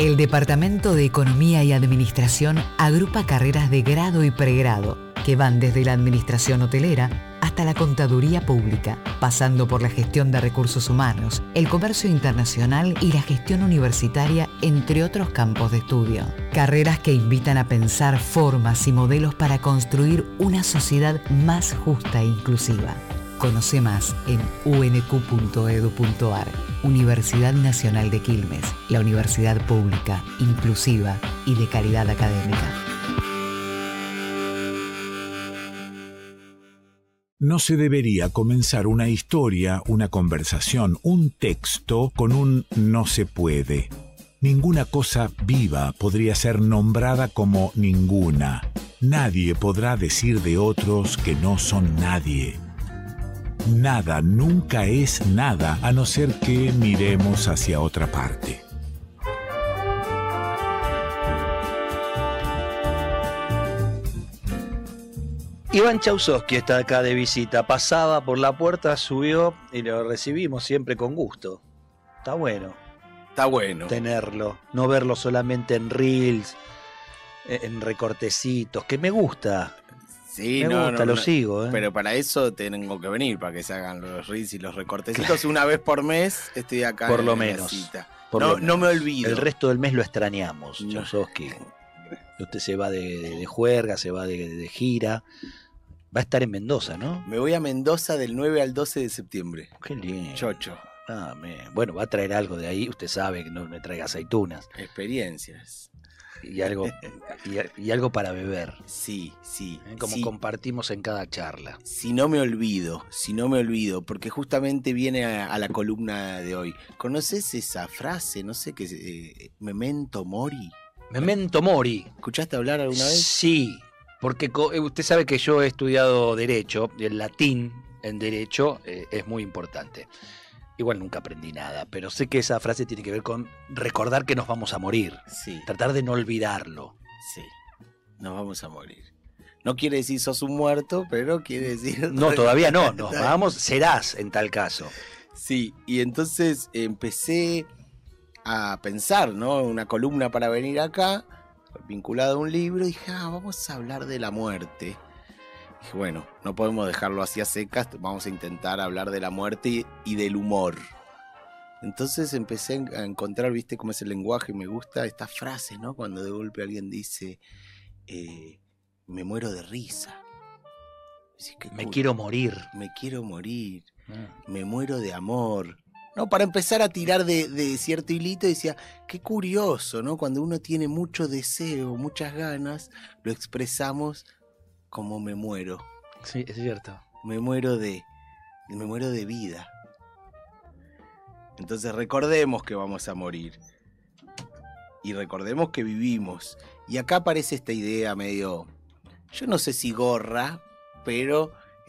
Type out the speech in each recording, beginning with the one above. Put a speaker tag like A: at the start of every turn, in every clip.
A: El Departamento de Economía y Administración agrupa carreras de grado y pregrado que van desde la administración hotelera hasta la contaduría pública, pasando por la gestión de recursos humanos, el comercio internacional y la gestión universitaria, entre otros campos de estudio. Carreras que invitan a pensar formas y modelos para construir una sociedad más justa e inclusiva. Conoce más en unq.edu.ar. Universidad Nacional de Quilmes, la universidad pública, inclusiva y de calidad académica.
B: No se debería comenzar una historia, una conversación, un texto con un no se puede. Ninguna cosa viva podría ser nombrada como ninguna. Nadie podrá decir de otros que no son nadie. Nada nunca es nada a no ser que miremos hacia otra parte.
C: Iván Chausovsky está acá de visita. Pasaba por la puerta, subió y lo recibimos siempre con gusto. Está bueno.
D: Está bueno
C: tenerlo, no verlo solamente en reels, en recortecitos, que me gusta.
D: Sí,
C: me gusta, lo sigo.
D: Pero para eso tengo que venir, para que se hagan los reels y los recortecitos. Claro. Una vez por mes estoy acá
C: por lo menos.
D: No me olvido.
C: El resto del mes lo extrañamos, Chausovsky. Usted se va de juerga, se va de gira. Va a estar en Mendoza, ¿no?
D: Me voy a Mendoza del 9 al 12 de septiembre.
C: Qué lindo.
D: Chocho.
C: Bueno, va a traer algo de ahí. Usted sabe que no me traiga aceitunas.
D: Experiencias.
C: Y algo, y algo para beber.
D: Sí.
C: Como compartimos en cada charla.
D: Si no me olvido, porque justamente viene a la columna de hoy. ¿Conoces esa frase? No sé qué es. Memento mori.
C: Memento mori.
D: ¿Escuchaste hablar alguna vez?
C: Sí, porque usted sabe que yo he estudiado Derecho, y el latín en Derecho es muy importante. Igual nunca aprendí nada, pero sé que esa frase tiene que ver con recordar que nos vamos a morir.
D: Sí.
C: Tratar de no olvidarlo.
D: Sí, nos vamos a morir. No quiere decir sos un muerto, pero quiere decir...
C: No, todavía no, nos vamos, serás en tal caso.
D: Sí, y entonces empecé a pensar, ¿no? Una columna para venir acá, vinculada a un libro, y dije, vamos a hablar de la muerte. Dije, bueno, no podemos dejarlo así a secas, vamos a intentar hablar de la muerte y del humor. Entonces empecé a encontrar, viste, cómo es el lenguaje, me gusta esta frase, ¿no? Cuando de golpe alguien dice, me muero de risa.
C: Me quiero morir.
D: Me quiero morir. Me muero de amor. No, para empezar a tirar de cierto hilito, decía, qué curioso, ¿no? Cuando uno tiene mucho deseo, muchas ganas, lo expresamos como me muero.
C: Sí, es cierto.
D: Me muero de vida. Entonces recordemos que vamos a morir. Y recordemos que vivimos. Y acá aparece esta idea medio, yo no sé si gorra, pero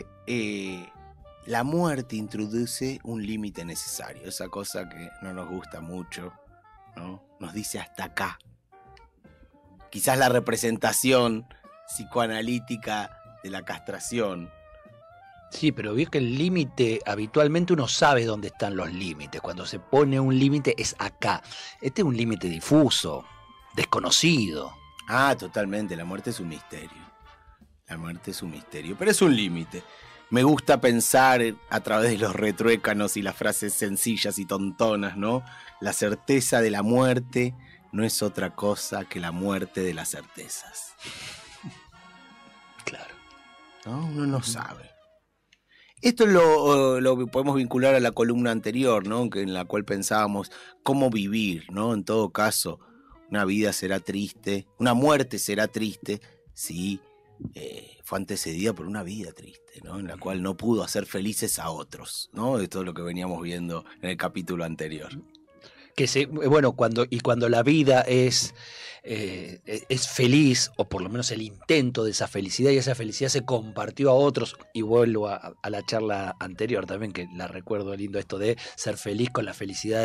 D: la muerte introduce un límite necesario. Esa cosa que no nos gusta mucho, ¿no? Nos dice hasta acá. Quizás la representación psicoanalítica de la castración.
C: Sí, pero vio que el límite, habitualmente uno sabe dónde están los límites. Cuando se pone un límite es acá. Este es un límite difuso, desconocido.
D: Totalmente, la muerte es un misterio. La muerte es un misterio, pero es un límite. Me gusta pensar a través de los retruécanos y las frases sencillas y tontonas, ¿no? La certeza de la muerte no es otra cosa que la muerte de las certezas.
C: Claro.
D: ¿No? Uno no sabe. Esto lo podemos vincular a la columna anterior, ¿no? En la cual pensábamos cómo vivir, ¿no? En todo caso, una vida será triste, una muerte será triste, si fue antecedida por una vida triste, ¿no? En la cual no pudo hacer felices a otros, ¿no? De todo lo que veníamos viendo en el capítulo anterior.
C: Cuando la vida es feliz, o por lo menos el intento de esa felicidad, y esa felicidad se compartió a otros, y vuelvo a la charla anterior también, que la recuerdo lindo, esto de ser feliz con la felicidad